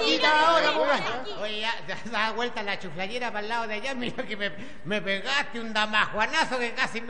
vueltita ahora, pues. Oye, ya da vuelta la chuflayera para el lado de allá. Mira que me pegaste un damajuanazo que casi me